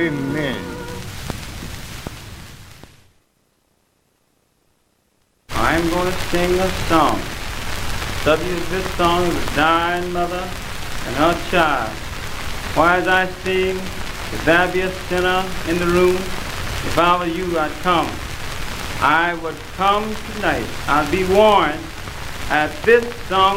Amen. I'm going to sing a song. The subject of this song is a dying mother and her child. Why, as I sing, if there be a sinner in the room, if I were you, I'd come. I would come tonight. I'd be warned at this song.